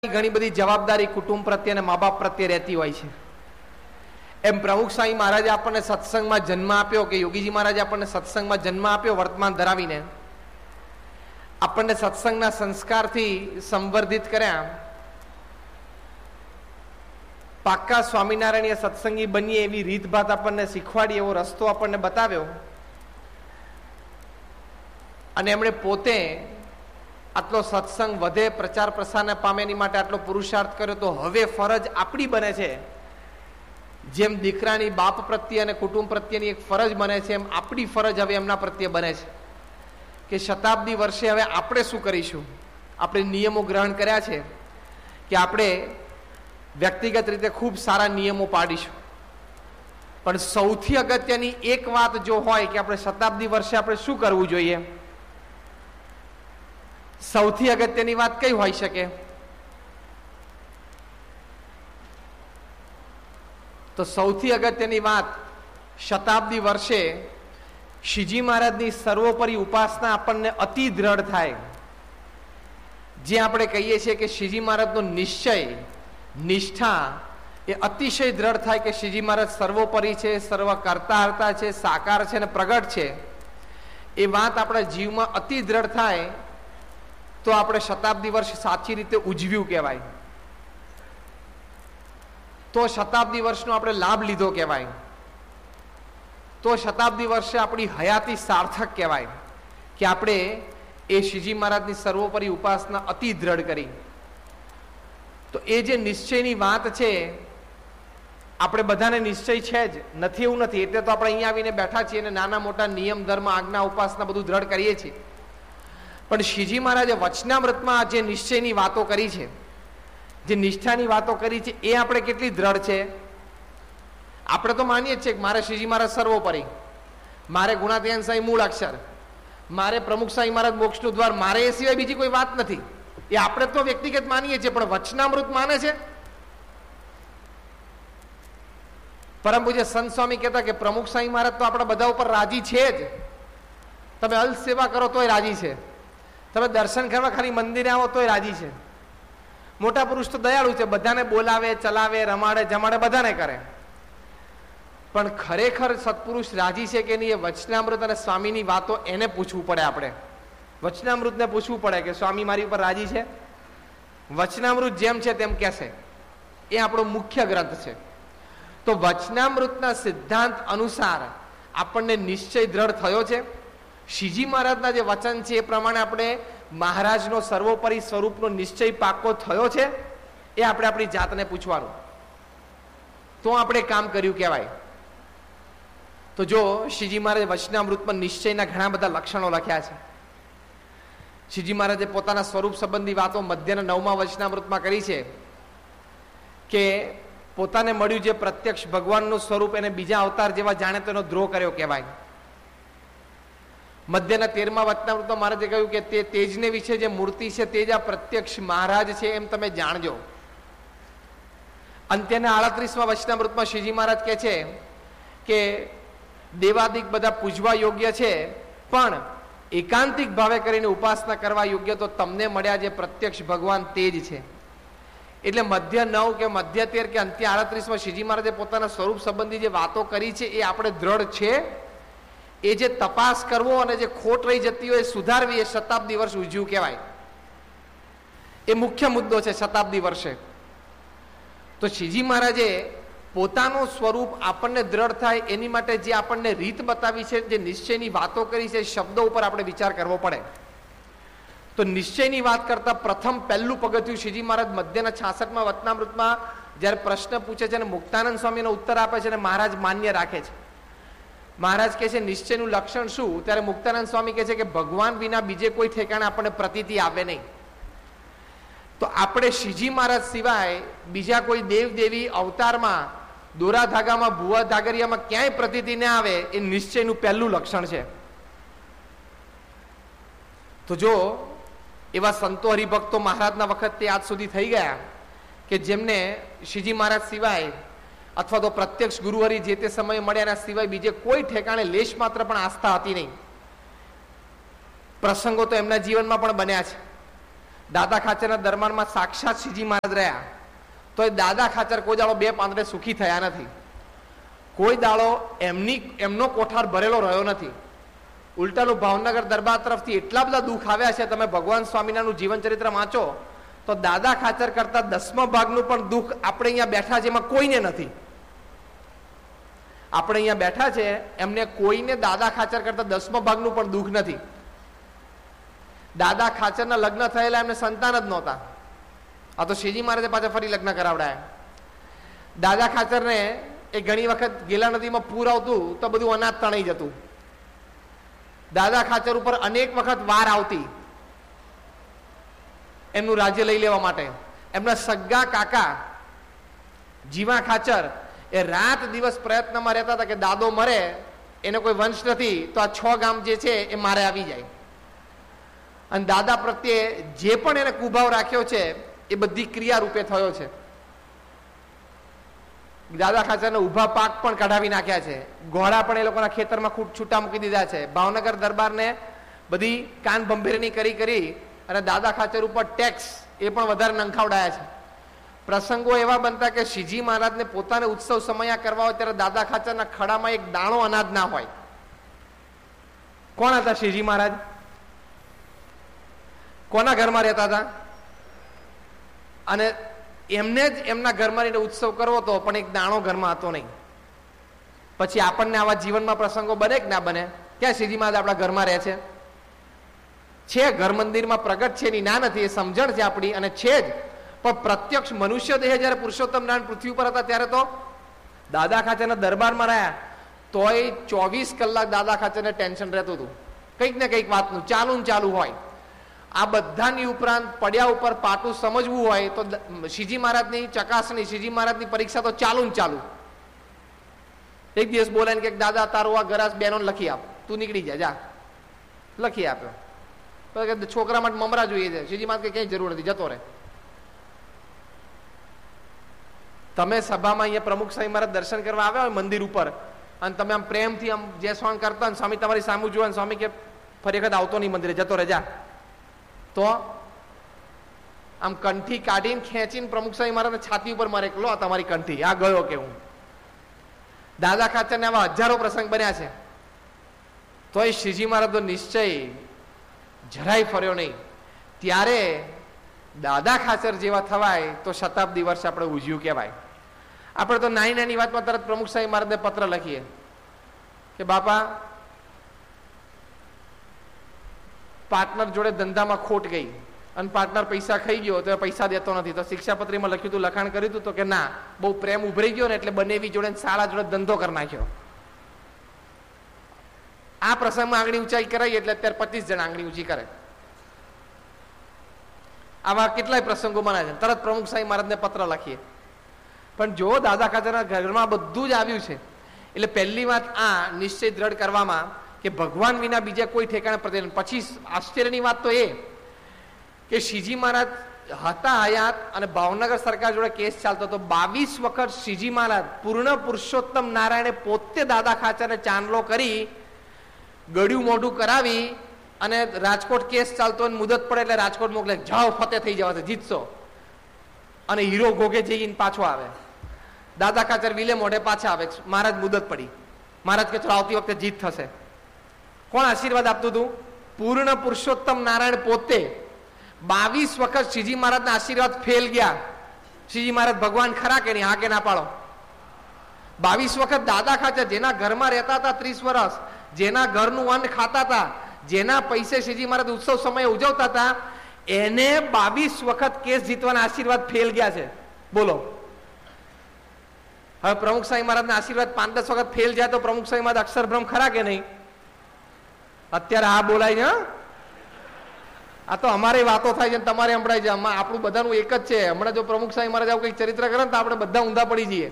ઘણી બધી જવાબદારી કુટુંબ પ્રત્યે અને મા બાપ પ્રત્યે રહેતી હોય છે. એમ પ્રમુખ સ્વામી મહારાજે આપણને સત્સંગમાં જન્મ આપ્યો, કે યોગીજી મહારાજે આપણને સત્સંગમાં જન્મ આપ્યો વર્તમાન ધરાવીને, આપણને સત્સંગના સંસ્કારથી સંવર્ધિત કર્યા, પાક્કા સ્વામિનારાયણીય સત્સંગી બનીએ એવી રીતભાત આપણને શીખવાડી, એવો રસ્તો આપણને બતાવ્યો, અને એમણે પોતે આટલો સત્સંગ વધે, પ્રચાર પ્રસારને પામે એની માટે આટલો પુરુષાર્થ કર્યો. તો હવે ફરજ આપણી બને છે, જેમ દીકરાની બાપ પ્રત્યે અને કુટુંબ પ્રત્યેની એક ફરજ બને છે, એમ આપણી ફરજ હવે એમના પ્રત્યે બને છે કે શતાબ્દી વર્ષે હવે આપણે શું કરીશું. આપણે નિયમો ગ્રહણ કર્યા છે કે આપણે વ્યક્તિગત રીતે ખૂબ સારા નિયમો પાડીશું, પણ સૌથી અગત્યની એક વાત જો હોય કે આપણે શતાબ્દી વર્ષે આપણે શું કરવું જોઈએ, સૌથી અગત્યની વાત કઈ હોઈ શકે? તો સૌથી અગત્યની વાત શતાબ્દી વર્ષે શ્રીજી મહારાજની સર્વોપરી ઉપાસના આપણને અતિ દ્રઢ થાય. જે આપણે કહીએ છીએ કે શ્રીજી મહારાજનો નિશ્ચય, નિષ્ઠા એ અતિશય દ્રઢ થાય કે શ્રીજી મહારાજ સર્વોપરી છે, સર્વ કરતા હરતા છે, સાકાર છે અને પ્રગટ છે. એ વાત આપણા જીવમાં અતિ દ્રઢ થાય તો આપણે શતાબ્દી વર્ષ સાચી રીતે ઉજવ્યું કહેવાય, તો શતાબ્દી વર્ષનો આપણે લાભ લીધો કહેવાય, તો શતાબ્દી વર્ષે આપણી હયાતી સાર્થક કહેવાય કે આપણે એ શ્રીજી મહારાજની સર્વોપરી ઉપાસના અતિ દ્રઢ કરી. તો એ જે નિશ્ચયની વાત છે, આપણે બધાને નિશ્ચય છે જ, નથી એવું નથી, એટલે તો આપણે અહીંયા આવીને બેઠા છીએ અને નાના મોટા નિયમ, ધર્મ, આજ્ઞા, ઉપાસના બધું દ્રઢ કરીએ છીએ. પણ શ્રીજી મહારાજે વચનામૃતમાં જે નિશ્ચયની વાતો કરી છે, જે નિષ્ઠાની વાતો કરી છે, એ આપણે કેટલી દ્રઢ છે? આપણે તો માનીએ છીએ કે મારે શ્રીજી મહારાજ સર્વોપરી, મારે ગુણાતીયન સાંઈ મૂળ અક્ષર, મારે પ્રમુખ સ્વામી મહારાજ મોક્ષનું દ્વાર, મારે એ સિવાય બીજી કોઈ વાત નથી. એ આપણે તો વ્યક્તિગત માનીએ છીએ, પણ વચનામૃત માને છે? પરમ પૂજ્ય સંત સ્વામી કહેતા કે પ્રમુખ સ્વામી મહારાજ તો આપણા બધા ઉપર રાજી છે જ. તમે અલ્પ સેવા કરો તોય રાજી છે, તમે દર્શન કરવા ખાલી મંદિરે આવો તોય રાજી છે. મોટા પુરુષ તો દયાળુ છે, બધાને બોલાવે, ચલાવે, રમાડે, જમાડે, બધાને કરે. પણ ખરેખર સત્પુરુષ રાજી છે કે નહીં, એ વચનામૃત અને સ્વામીની વાતો એને પૂછવું પડે. આપણે વચનામૃતને પૂછવું પડે કે સ્વામી મારી ઉપર રાજી છે? વચનામૃત જેમ છે તેમ કહેશે, એ આપણો મુખ્ય ગ્રંથ છે. તો વચનામૃતના સિદ્ધાંત અનુસાર આપણને નિશ્ચય દ્રઢ થયો છે. શ્રીજી મહારાજના જે વચન છે એ પ્રમાણે આપણે મહારાજનો સર્વોપરી સ્વરૂપનો નિશ્ચય પાક્કો થયો છે, એ આપણે આપણી જાતને પૂછવાનું. તો આપણે કામ કર્યું કહેવાય. તો જો શ્રીજી મહારાજે વચનામૃતમાં નિશ્ચયના ઘણા બધા લક્ષણો લખ્યા છે. શ્રીજી મહારાજે પોતાના સ્વરૂપ સંબંધી વાતો મધ્યના 9મા વચનામૃતમાં કરી છે કે પોતાને મળ્યું જે પ્રત્યક્ષ ભગવાનનું સ્વરૂપ એને બીજા અવતાર જેવા જાણે તો એનો દ્રોહ કર્યો કહેવાય. મધ્યના 13મા વચનામૃતમાં મહારાજે કહ્યું કે તે તેજને વિશે જે મૂર્તિ છે તે જ આ પ્રત્યક્ષ મહારાજ છે એમ તમે જાણજો. અંત્યના 38મા વચનામૃતમાં શ્રીજી મહારાજ કહે છે કે દેવાદિક બધા પૂજવા યોગ્ય છે, પણ એકાંતિક ભાવે કરીને ઉપાસના કરવા યોગ્ય તો તમને મળ્યા જે પ્રત્યક્ષ ભગવાન તે જ છે. એટલે મધ્ય 9 કે મધ્ય 13 કે અંત્ય 38માં શ્રીજી મહારાજે પોતાના સ્વરૂપ સંબંધી જે વાતો કરી છે એ આપણે દ્રઢ છે. એ જે તપાસ કરવો અને જે ખોટ રહી જતી હોય એ સુધારવી, એ શતાબ્દી વર્ષ ઉજવ્યું કહેવાય. એ મુખ્ય મુદ્દો છે શતાબ્દી વર્ષે. તો શ્રીજી મહારાજે પોતાનું સ્વરૂપ આપણને દ્રઢ થાય એની માટે જે આપણને રીત બતાવી છે, જે નિશ્ચયની વાતો કરી છે, શબ્દો ઉપર આપણે વિચાર કરવો પડે. તો નિશ્ચયની વાત કરતા પહેલું પગથિયું શ્રીજી મહારાજ મધ્યના 66મા વચનામૃતમાં જ્યારે પ્રશ્ન પૂછે છે અને મુક્તાનંદ સ્વામીનો ઉત્તર આપે છે અને મહારાજ માન્ય રાખે છે. મહારાજ કહે છે નિશ્ચયનું લક્ષણ શું? ત્યારે મુક્તાનંદ સ્વામી કહે છે કે ભગવાન વિના બીજે કોઈ ઠેકાણે આપણને પ્રતીતિ આવે નહીં. તો આપણે શ્રીજી મહારાજ સિવાય બીજા કોઈ દેવ દેવી અવતારમાં, દોરા ધાગામાં, ભુવા ધાગરિયામાં ક્યાંય પ્રતીતિ ન આવે, એ નિશ્ચયનું પહેલું લક્ષણ છે. તો જો એવા સંતો હરિભક્તો મહારાજના વખતથી આજ સુધી થઈ ગયા કે જેમને શ્રીજી મહારાજ સિવાય અથવા તો પ્રત્યક્ષ ગુરુહરિ જે તે સમયે મળ્યા એના સિવાય બીજે કોઈ ઠેકાણે લેશ માત્ર પણ આસ્થા હતી નહીં. પ્રસંગો તો એમના જીવનમાં પણ બન્યા છે. દાદા ખાચરના દરબારમાં સાક્ષાત શ્રીજી મહારાજ રહ્યા, તો એ દાદા ખાચર કોઈ દાડો બે પાંદડે સુખી થયા નથી. કોઈ દાડો એમનો કોઠાર ભરેલો રહ્યો નથી. ઉલટાનું ભાવનગર દરબાર તરફથી એટલા બધા દુઃખ આવ્યા છે. તમે ભગવાન સ્વામિનારાયણનું જીવન ચરિત્ર વાંચો તો દાદા ખાચર કરતા 10મા ભાગનું પણ દુઃખ આપણે અહીંયા બેઠા છે એમાં કોઈને નથી. આપણે અહીંયા બેઠા છે એમને કોઈને દાદા ખાચર કરતા 10મા ભાગનું પણ દુઃખ નથી. દાદા ખાચરના લગ્ન થયેલા એમને સંતાન જ નહોતા. આ તો શ્રીજી મહારાજે પાછા ફરી લગ્ન કરાવડાયા. દાદા ખાચરને એ ઘણી વખત ગેલા નદીમાં પૂર આવતું તો બધું અનાજ તણાઈ જતું. દાદા ખાચર ઉપર અનેક વખત વાર આવતી એમનું રાજ્ય લઈ લેવા માટે. એમના સગા કાકા જીવા ખાચર એ રાત દિવસ પ્રયત્નમાં રહેતા હતા કે દાદો મરે, એને કોઈ વંશ નથી તો આ 6 ગામ જે છે એ મારે આવી જાય. અને દાદા પ્રત્યે જે પણ એને કુભાવ રાખ્યો છે એ બધી ક્રિયા રૂપે થયો છે. દાદા ખાચરને ઉભા પાક પણ કઢાવી નાખ્યા છે. ઘોડા પણ એ લોકોના ખેતરમાં છૂટા મૂકી દીધા છે. ભાવનગર દરબારને બધી કાન ભંભેરની કરી અને દાદા ખાચર ઉપર ટેક્સ એ પણ વધારે નંખાવડાયા છે. પ્રસંગો એવા બનતા કે શ્રીજી મહારાજને પોતાને ઉત્સવ સમયા કરવા હોય ત્યારે દાદા ખાચરના ખડામાં એક દાણો અનાજ ના હોય. કોણ હતા શ્રીજી મહારાજ? કોના ઘરમાં રહેતા હતા? અને એમને જ એમના ઘરમાં રહીને ઉત્સવ કરવો હતો, પણ એક દાણો ઘરમાં હતો નહીં. પછી આપણને આવા જીવનમાં પ્રસંગો બને કે ના બને? ક્યાં શ્રીજી મહારાજ આપણા ઘરમાં રહે છે? ઘર મંદિરમાં પ્રગટ છે એની ના નથી, એ સમજણ છે આપણી, અને છે જ. પણ પ્રત્યક્ષ મનુષ્ય દેહ જયારે પુરુષોત્તમ નારાયણ પૃથ્વી ઉપર હતા ત્યારે તો દાદા ખાચરના દરબારમાં રહ્યા તોય 24 કલાક દાદા ખાચરને ટેન્શન રહેતું હતું. કંઈક ને કંઈક વાતનું ચાલુ હોય. આ બધાની ઉપરાંત પડ્યા ઉપર પાટું સમજવું હોય તો શ્રીજી મહારાજની ચકાસણી, શ્રીજી મહારાજની પરીક્ષા તો ચાલુ. એક દિવસ બોલાય કે દાદા તારું આ ગરાસ બેનો લખી આપ, તું નીકળી જા. લખી આપ્યો. છોકરા માટે મમરા જોઈએ છે. શ્રીજી મહારાજ કે ક્યાંય જરૂર નથી, જતો રહે. તમે સભામાં અહીંયા પ્રમુખ સ્વામી મહારાજ દર્શન કરવા આવ્યા હોય મંદિર ઉપર, અને તમે આમ પ્રેમથી આમ જે સોંગ કરતા હોય, સ્વામી તમારી સામુ જોવા, સ્વામી કે ફરી વખત આવતો નહીં મંદિરે, જતો રહે જા. તો આમ કંઠી કાઢીને ખેંચીને પ્રમુખ સ્વામી મહારાજને છાતી ઉપર મારે, લો તમારી કંઠી, આ ગયો કે હું. દાદા ખાચરને આવા હજારો પ્રસંગ બન્યા છે. તો એ શ્રીજી મહારાજનો નિશ્ચય જરાય ફર્યો નહીં. ત્યારે દાદા ખાચર જેવા થવાય તો શતાબ્દી વર્ષ આપણે ઉજ્યું કહેવાય. આપણે તો નાની વાતમાં તરત પ્રમુખ સ્વામી મહારાજને પત્ર લખીએ કે બાપા પાર્ટનર જોડે ધંધામાં ખોટ ગઈ અને પાર્ટનર પૈસા ખાઈ ગયો તો પૈસા દેતો નથી. તો શિક્ષાપત્રીમાં લખ્યું હતું, લખાણ કર્યું હતું તો કે ના, બહુ પ્રેમ ઉભરી ગયો ને એટલે બંનેવી જોડે શાળા જોડે ધંધો કરી નાખ્યો. આ પ્રસંગમાં આંગળી ઊંચાઈ કરાઈ એટલે અત્યારે 25 જણ આંગળી ઊંચી કરે. આવા કેટલાય પ્રસંગો બના છે. તરત પ્રમુખ સ્વામી મહારાજને પત્ર લખીએ. પણ જો દાદા ખાચરના ઘરમાં બધું જ આવ્યું છે એટલે પહેલી વાત આ નિશ્ચય દ્રઢ કરવામાં કે ભગવાન વિના બીજા કોઈ ઠેકાણે પ્રત્યે. પછી આશ્ચર્યની વાત તો એ કે શ્રીજી મહારાજ હતા હયાત અને ભાવનગર સરકાર જોડે કેસ ચાલતો હતો. 22 વખત શ્રીજી મહારાજ પૂર્ણ પુરુષોત્તમ નારાયણે પોતે દાદા ખાચરને ચાંદલો કરી ગળ્યું મોઢું કરાવી અને રાજકોટ કેસ ચાલતો મુદત પડે એટલે રાજકોટ મોકલે, જાઓ ફતેહ થઈ જવા, જીતશો. અને હીરો ઘોઘે જઈને પાછો આવે. દાદા ખાચર વિલે મોઢે પાછા આવે. મહારાજ મુદત પડી. મહારાજ કે ચલો આવતી વખતે જીત થશે. કોણ આશીર્વાદ આપતું હતું? પૂર્ણ પુરુષોત્તમ નારાયણ પોતે. 22 વખત શ્રીજી મહારાજના આશીર્વાદ ફેલ ગયા. શ્રીજી મહારાજ ભગવાન ખરા કે નહીં? હા કે ના પાડો? 22 વખત દાદા ખાચર જેના ઘરમાં રહેતા હતા 30 વર્ષ, જેના ઘરનું અન્ન ખાતા હતા, જેના પૈસે શ્રીજી મહારાજ ઉત્સવ સમયે ઉજવતા હતા, એને 22 વખત કેસ જીતવાના આશીર્વાદ ફેલ ગયા છે. બોલો, હવે પ્રમુખ સ્વામી મહારાજના આશીર્વાદ 5-10 વખત ફેલ જાય તો પ્રમુખ સ્વામી મહારાજ અક્ષરભ્રમ ખરા કે નહીં? અત્યારે આ બોલાય છે. આ તો અમારી વાતો થાય છે, તમારે સંભળાય છે. આપણું બધાનું એક જ છે. હમણાં જો પ્રમુખ સ્વામી મહારાજ આવું કઈક ચરિત્ર કરે તો આપણે બધા ઊંધા પડી જઈએ.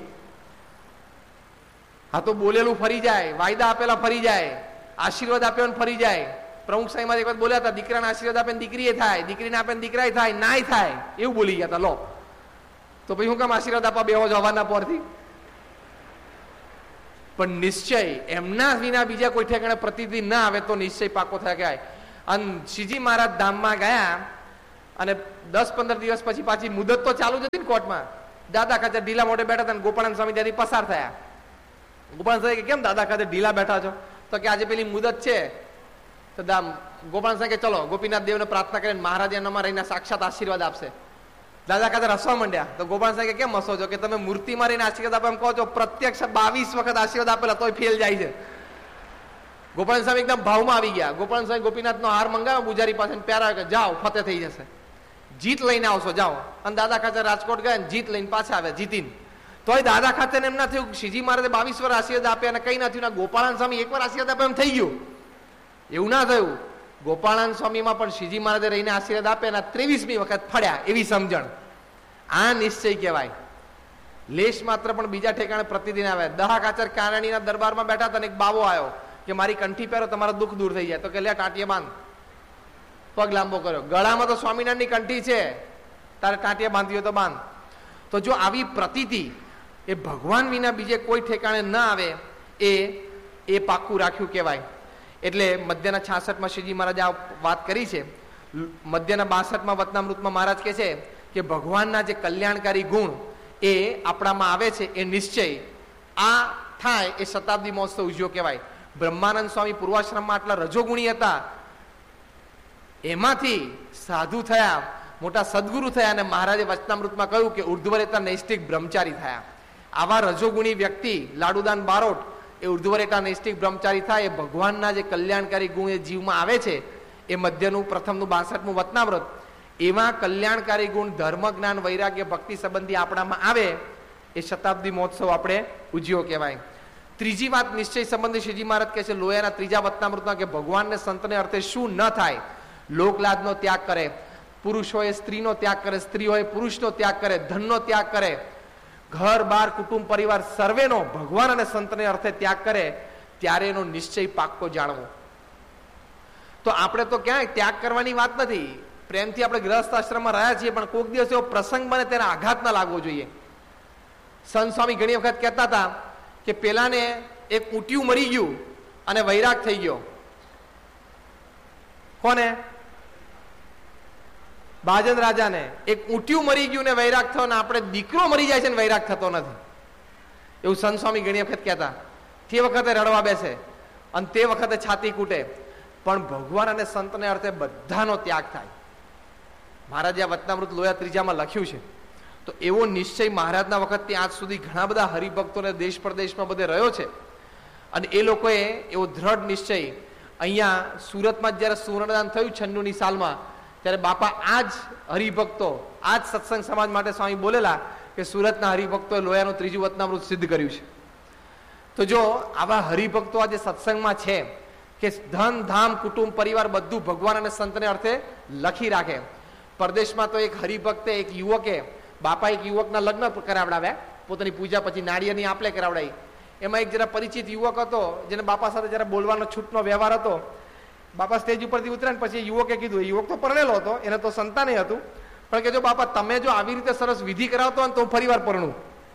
હા તો બોલેલું ફરી જાય, વાયદા આપેલા ફરી જાય, આશીર્વાદ આપ્યો ફરી જાય. પ્રમુખ સ્વામી મહારાજ એક વાત બોલ્યા હતા, દીકરાને આશીર્વાદ આપે દીકરીએ થાય, દીકરીને આપે દીકરાએ થાય, નાય થાય, એવું બોલી ગયા હતા. લો તો પછી હું કામ આશીર્વાદ આપવા બેહો જવાના પરથી? પણ નિશ્ચય એમના વિના બીજા કોઈ ઠેકાણે પ્રતિનિધિ ના આવે તો નિશ્ચય પાકો થાય. અને શ્રીજી મહારાજ ધામમાં ગયા અને 10-15 દિવસ પછી પાછી મુદત તો ચાલુ જ હતી ને કોર્ટમાં. દાદા ખાતે ઢીલા મોઢે બેઠા હતા, ગોપાળાનંદ સ્વામી ત્યાંથી પસાર થયા. ગોપાળાનંદ સ્વામી કે કેમ દાદા ખાતે ઢીલા બેઠા છો? તો કે આજે પેલી મુદત છે. તો ગોપાળાનંદ સ્વામી કે ચલો ગોપીનાથ દેવને પ્રાર્થના કરીને મહારાજ એનામાં રહીને સાક્ષાત આશીર્વાદ આપશે. દાદા ખાતે હસવા માંડ્યા. તો ગોપાળાનંદ સ્વામી કે કેમ હસો છો? કે તમે મૂર્તિમાં રહીને આશીર્વાદ આપો એમ કહો છો, પ્રત્યક્ષ 22 વખત આશીર્વાદ આપેલા તોય ફેલ જાય છે. ગોપાળાનંદ સ્વામી એકદમ ભાવમાં આવી ગયા. ગોપાળાનંદ સ્વામી ગોપીનાથ નો હાર મંગાવ્યો પૂજારી પાસે, પહેરાવ્યો કે જાઓ ફતેહ થઈ જશે, જીત લઈને આવશો, જાઓ. અને દાદા ખાતે રાજકોટ ગયા, જીત લઈને પાછા આવ્યા જીતીને. તોય દાદા ખાતે એમ ના થયું. શ્રીજી મહારાજે 22 વાર આશીર્વાદ આપ્યા અને કઈ ના થયું. ગોપાળાનંદ સ્વામી એકવાર આશીર્વાદ આપ્યા એમ થઈ ગયું. એવું ના થયું. ગોપાળાનંદ સ્વામીમાં પણ શ્રીજી મહારાજે રહીને આશીર્વાદ આપ્યા અને 23મી વખત ફળ્યા. એવી સમજણ. આ નિશ્ચય કહેવાય. લેશ માત્ર પણ બીજા ઠેકાણે પ્રતિદિન આવે. દહાકાચર કારણીના દરબારમાં બેઠા હતા, એક બાવો આવ્યો કે મારી કંઠી પહેરો, તમારો દુઃખ દૂર થઈ જાય. તો કે લે ટાંટિયા બાંધ. પગ લાંબો કર્યો. ગળામાં તો સ્વામિનારાયણની કંઠી છે, તારે ટાંટિયા બાંધવી હોય તો બાંધ. તો જો આવી પ્રતીતિ એ ભગવાન વિના બીજે કોઈ ઠેકાણે ન આવે, એ પાક્કું રાખ્યું કહેવાય. એટલે મધ્યના 66માં શ્રીજી મહારાજે આ વાત કરી છે. મધ્યના 62માં વતનામૃતમાં મહારાજ કહે છે કે ભગવાનના જે કલ્યાણકારી ગુણ એ આપણામાં આવે છે, એ નિશ્ચય આ થાય એ શતાબ્દી મહોત્સવ ઉજવ્યો કહેવાય. બ્રહ્માનંદ સ્વામી પૂર્વાશ્રમમાં આટલા રજોગુણી હતા, એમાંથી સાધુ થયા, મોટા સદગુરુ થયા, અને મહારાજે વચનામૃતમાં કહ્યું કે ઉર્ધ્વરેતા નૈષ્ટિક બ્રહ્મચારી થયા. આવા રજોગુણી વ્યક્તિ લાડુદાન બારોટ એ ઉર્ધ્વરેતા નૈષ્ટિક બ્રહ્મચારી થાય. એ ભગવાનના જે કલ્યાણકારી ગુણ એ જીવમાં આવે છે, એ મધ્યનું પ્રથમનું 62મું વતનામૃત, એવા કલ્યાણકારી ગુણ ધર્મ જ્ઞાન વૈરાગ્ય ભક્તિ સંબંધી આપણામાં આવે, એ શતાબ્દી મહોત્સવ આપણે ઉજ્યો કહેવાય. ત્રીજી વાત નિશ્ચય સંબંધી શ્રીજી મહારાજ કહે છે લોયાના 3જા વતનામૃતમાં કે ભગવાનને સંતને અર્થે શું ન થાય? લોકલાજનો ત્યાગ કરે, પુરુષ હોય સ્ત્રીનો ત્યાગ કરે, સ્ત્રી હોય પુરુષનો ત્યાગ કરે, ધનનો ત્યાગ કરે, ઘર બાર કુટુંબ પરિવાર સર્વેનો ભગવાન અને સંતને અર્થે ત્યાગ કરે, ત્યારે એનો નિશ્ચય પાક્કો જાણવો. તો આપણે તો ક્યાંય ત્યાગ કરવાની વાત નથી. પ્રેમથી આપણે ગ્રહસ્થ આશ્રમમાં રહ્યા છીએ, પણ કોઈક દિવસ એવો પ્રસંગ બને ત્યારે આઘાત ના લાગવો જોઈએ. સંત સ્વામી ઘણી વખત કહેતા હતા કે પેલાને એક ઊંટિયું મરી ગયું અને વૈરાગ થઈ ગયો. કોને? બાજન રાજાને એક ઊંટિયું મરી ગયું ને વૈરાગ થયો, ને આપણે દીકરો મરી જાય છે ને વૈરાગ થતો નથી. એવું સંત સ્વામી ઘણી વખત કહેતા. તે વખતે રડવા બેસે અને તે વખતે છાતી કૂટે, પણ ભગવાન અને સંતને અર્થે બધાનો ત્યાગ થાય. મહારાજે આ વતનામૃત લોયા 3જામાં લખ્યું છે. તો એવો નિશ્ચય મહારાજના વખતથી આજ સુધી ઘણા બધા હરિભક્તોને દેશ પરદેશમાં બધે રહ્યો છે. અને એ લોકોએ એવો દ્રઢ નિશ્ચય અહીંયા સુરતમાં જયારે સુવર્ણદાન થયું 96ની સાલમાં, ત્યારે બાપા આ જ હરિભક્તો, આ જ સત્સંગ સમાજ માટે સ્વામી બોલેલા કે સુરતના હરિભક્તોએ લોયાનું 3જું વતનામૃત સિદ્ધ કર્યું છે. તો જો આવા હરિભક્તો આજે સત્સંગમાં છે કે ધન ધામ કુટુંબ પરિવાર બધું ભગવાન અને સંતને અર્થે લખી રાખે. પરદેશમાં તો એક હરિભક્તે, એક યુવકે, બાપા એક યુવકના લગ્ન કરાવડાવ્યા, પોતાની પૂજા પછી નાળિયેરની આપલે કરાવડાવી. એમાં એક જરા પરિચિત યુવક હતો, જેને બાપા સાથે જરા બોલવાનો છૂટનો વ્યવહાર હતો. બાપા સ્ટેજ ઉપરથી ઉતર્યા ને પછી યુવકે કીધું, યુવક તો પરણેલો હતો, એને તો સંતાન હતું, પણ કે જો બાપા તમે જો આવી રીતે સરસ વિધિ કરાવતો હોય તો હું ફરી વાર પરણું.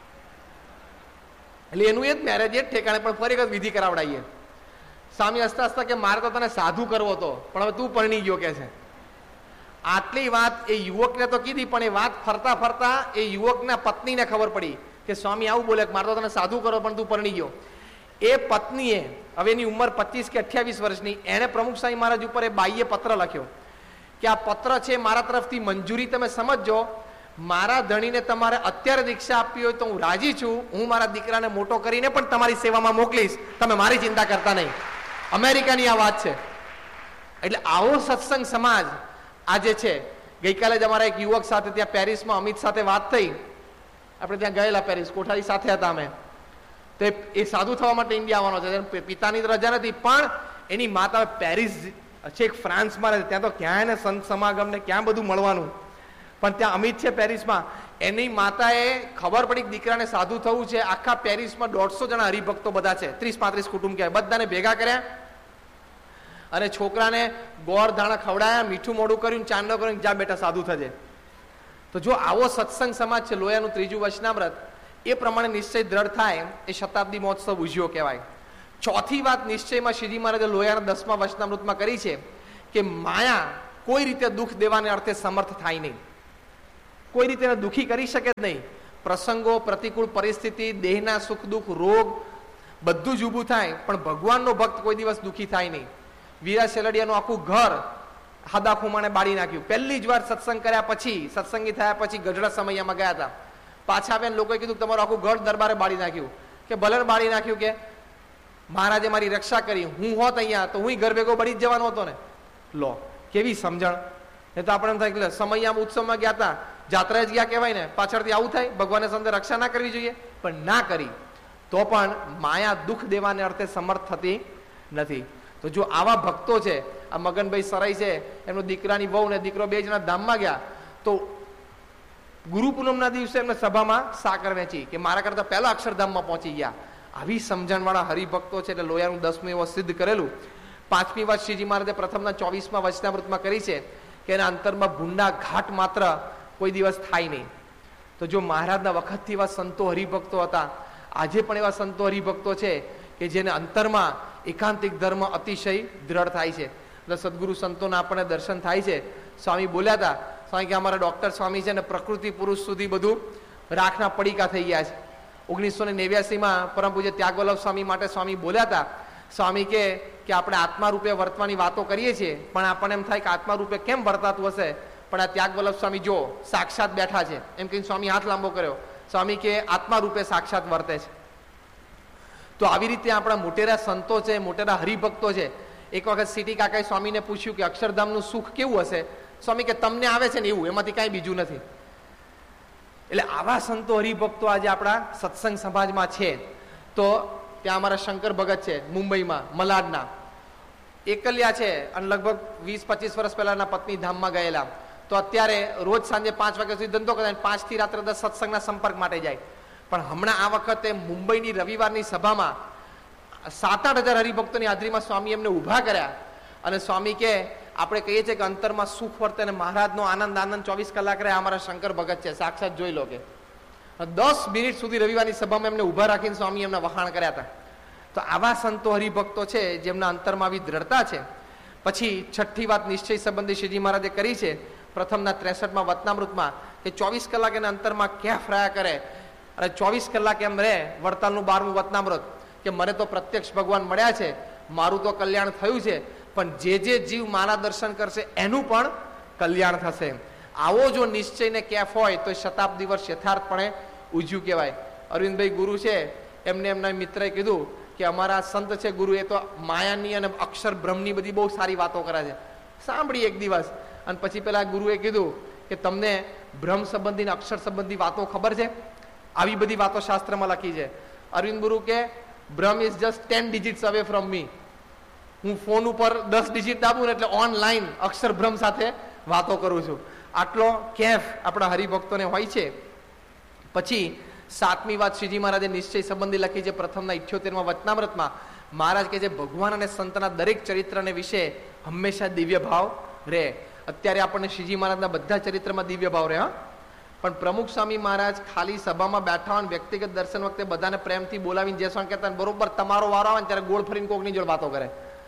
એટલે એનું એ જ મેરેજ એ જ ઠેકાણે, પણ ફરી વખત વિધિ કરાવડાવીએ. સ્વામી હસતા હસતા કે મારે તો તને સાધુ કરવો હતો, પણ હવે તું પરણી ગયો કે છે. આટલી વાત એ યુવકને તો કીધી, પણ એ વાત ફરતા ફરતા એ યુવકના પત્નીને ખબર પડી કે સ્વામી આવું બોલે, મારે તો તને સાધુ કરો પણ તું પરણી ગયો. એ પત્નીએ, હવે એની ઉંમર 25 કે 28 વર્ષની, એને પ્રમુખ સ્વામી મહારાજ ઉપર એ બાઈએ પત્ર લખ્યો કે આ પત્ર છે મારા તરફથી મંજૂરી, તમે સમજજો. મારા ધણીને તમારે અત્યારે દીક્ષા આપવી હોય તો હું રાજી છું. હું મારા દીકરાને મોટો કરીને પણ તમારી સેવામાં મોકલીશ, તમે મારી ચિંતા કરતા નહીં. અમેરિકાની આ વાત છે. એટલે આવો સત્સંગ સમાજ આજે છે. ગઈકાલે જ અમારા એક યુવક સાથે ત્યાં પેરિસમાં અમિત સાથે વાત થઈ. આપણે ત્યાં ગયેલા પેરિસ, કોઠારી સાથે હતા અમે. તો એ સાધુ થવા માટે ઇન્ડિયા આવવાનો છે. પિતાની રજા નથી, પણ એની માતા પેરિસ છે, ફ્રાન્સમાં રહે. ત્યાં તો ક્યાં એને સંત સમાગમ ને ક્યાં બધું મળવાનું, પણ ત્યાં અમિત છે પેરિસમાં. એની માતાએ ખબર પડી કે દીકરાને સાધુ થવું છે. આખા પેરિસમાં 150 જણા હરિભક્તો બધા છે, 30-35 કુટુંબ કહેવાય, બધાને ભેગા કર્યા અને છોકરાને ગોળ ધાણા ખવડાયા, મીઠું મોડું કર્યું, ચાંદલો કર્યું, જા બેટા સાધુ થજે. તો જો આવો સત્સંગ સમાજ છે, લોયાનું 3જું વચનામૃત, એ પ્રમાણે નિશ્ચય દ્રઢ થાય, એ શતાબ્દી મહોત્સવ ઉજ્યો કહેવાય. ચોથી વાત નિશ્ચયમાં શ્રીજી મહારાજે લોયાના 10મા વચનામૃતમાં કરી છે કે માયા કોઈ રીતે દુઃખ દેવાને અર્થે સમર્થ થાય નહીં, કોઈ રીતે એને દુઃખી કરી શકે જ નહીં. પ્રસંગો, પ્રતિકૂળ પરિસ્થિતિ, દેહના સુખ દુઃખ, રોગ બધું જ ઊભું થાય, પણ ભગવાનનો ભક્ત કોઈ દિવસ દુઃખી થાય નહીં. વીરા શેલડિયાનું આખું ઘર હાદા ખુમાણે બાળી નાખ્યું. પહેલી જ વાર સત્સંગ કર્યા પછી, સત્સંગી થયા પછી ગઢડા સમયમાં ગયા હતા. પાછા આવીને લોકોએ કીધું તમારું આખું ઘર દરબારે બાળી નાખ્યું. કે ભલે બાળી નાખ્યું, કે મહારાજે મારી રક્ષા કરી, હું હોત અહીંયા તો હું ઘર ભેગો બળી જ જવાનો હતો ને. લો કેવી સમજણ. એ તો આપણે એમ થાય કે સમયમાં ઉત્સવમાં ગયા હતા, જાત્રા જ ગયા કહેવાય ને, પાછળથી આવું થાય. ભગવાને સંતે રક્ષા ના કરવી જોઈએ, પણ ના કરી તો પણ માયા દુઃખ દેવાને અર્થે સમર્થ થતી નથી. તો જો આવા ભક્તો છે, આ મગનભાઈ સરાઈ છે, એમનો દીકરાની વહુ ને દીકરો 2 જણા ધામમાં ગયા, તો ગુરુ પૂનમના દિવસે એમને સભામાં સાકર વેચી કે મારા કરતા પહેલા અક્ષરધામમાં પહોંચી ગયા. આવી સમજણવાળા હરિભક્તો છે. એટલે લોયાનું 10મું એવો સિદ્ધ કરેલું. 5મી વાત શ્રીજી મહારાજે પ્રથમના 24મા વચનામૃતમાં કરી છે કે એના અંતરમાં ભૂંડા ઘાટ માત્ર કોઈ દિવસ થાય નહીં. તો જો મહારાજના વખતથી એવા સંતો હરિભક્તો હતા, આજે પણ એવા સંતો હરિભક્તો છે કે જેને અંતરમાં એકાંતિક ધર્મ અતિશય દ્રઢ થાય છે. એટલે સદગુરુ સંતોના આપણને દર્શન થાય છે. સ્વામી બોલ્યા હતા, સ્વામી કે અમારા ડોક્ટર સ્વામી છે ને પ્રકૃતિ પુરુષ સુધી બધું રાખના પડીકા થઈ ગયા છે. 1989માં પરમ પૂજ્ય ત્યાગવલ્લભ સ્વામી માટે સ્વામી બોલ્યા હતા. સ્વામી કે આપણે આત્મા રૂપે વર્તવાની વાતો કરીએ છીએ, પણ આપણને એમ થાય કે આત્મા રૂપે કેમ વર્તાતું હશે. પણ આ ત્યાગવલ્લભ સ્વામી જો સાક્ષાત બેઠા છે એમ કહીને સ્વામી હાથ લાંબો કર્યો. સ્વામી કે આત્મા રૂપે સાક્ષાત વર્તે છે. તો આવી રીતે આપણા મોટેરા સંતો છે, મોટેરા હરિભક્તો છે. એક વખત સિટી કાકાએ સ્વામીને પૂછ્યું કે અક્ષરધામનું સુખ કેવું હશે. સ્વામી કે તમને આવે છે ને એવું, એમાંથી કાંઈ બીજું નથી. એટલે આવા સંતો હરિભક્તો આજે આપણા સત્સંગ સમાજમાં છે. તો ત્યાં અમારા શંકર ભગત છે મુંબઈમાં, મલાડના એકલ્યા છે, અને લગભગ 20-25 વર્ષ પહેલાના પત્ની ધામમાં ગયેલા. તો અત્યારે રોજ સાંજે 5 વાગ્યા સુધી ધંધો કરે, 5 થી રાત્રે 10 સત્સંગના સંપર્ક માટે જાય. પણ હમણાં આ વખતે મુંબઈની રવિવારની સભામાં 7-8 હજાર હરિભક્તોની હાજરીમાં સ્વામી એમને ઊભા કર્યા. અને સ્વામી કે આપણે કહીએ છીએ કે અંતરમાં સુખ વર્તે અને મહારાજનો આનંદ 24 કલાક રહે. અમારા શંકર ભગત છે, સાક્ષાત જોઈ લો. કે 10 મિનિટ સુધી રવિવારની સભામાં એમને ઊભા રાખીને સ્વામી એમના વખાણ કર્યા હતા. તો આવા સંતો હરિભક્તો છે જેમના અંતરમાં આવી દ્રઢતા છે. પછી 6ઠી વાત નિશ્ચય સંબંધી શ્રીજી મહારાજે કરી છે પ્રથમના 63માં વતનામૃતમાં, કે 24 કલાક એના અંતરમાં કેફ રહ્યા કરે અને 24 કલાક એમ રહે. વડતાલનું 12મું વતનામૃત કે મને તો પ્રત્યક્ષ ભગવાન મળ્યા છે, મારું તો કલ્યાણ થયું છે, પણ જે જીવ મારા દર્શન કરશે એનું પણ કલ્યાણ થશે. આવો જો નિશ્ચય ને કેફ હોય તો શતાબ્દી વર્ષ યથાર્થપણે ઉજ્યું કહેવાય. અરવિંદભાઈ ગુરુ છે, એમને એમના મિત્રએ કીધું કે અમારા સંત છે ગુરુ, એ તો માયાની અને અક્ષર બ્રહ્મની બધી બહુ સારી વાતો કરે છે. સાંભળી એક દિવસ, અને પછી પેલા ગુરુએ કીધું કે તમને બ્રહ્મ સંબંધી અક્ષર સંબંધી વાતો ખબર છે? આવી બધી વાતો શાસ્ત્રમાં લખી છે. અરવિંદ ગુરુ કે બ્રહ્મ is just 10 digits away from મી. હું ફોન ઉપર 10 ડિજિટ દાબું ને એટલે ઓનલાઈન અક્ષર બ્રહ્મ સાથે વાતો કરું છું. આટલો કેફ આપણા હરિભક્તોને હોય છે. પછી 7મી વાત શ્રીજી મહારાજે નિશ્ચય સંબંધી લખી છે પ્રથમના 78માં વચનામૃતમાં. મહારાજ કે જે ભગવાન અને સંતના દરેક ચરિત્રને વિશે હંમેશા દિવ્ય ભાવ રહે. અત્યારે આપણને શ્રીજી મહારાજના બધા ચરિત્રમાં દિવ્ય ભાવ રહે. પણ પ્રમુખ સ્વામી મહારાજ ખાલી સભામાં બેઠા હોય, વ્યક્તિગત દર્શન વખતે બધાને પ્રેમથી બોલાવીને જે સ્વામી કહેતા બરોબર તમારો વારો આવે ને ત્યારે ગોળ ફરીને કોકની જોડે વાતો કરે.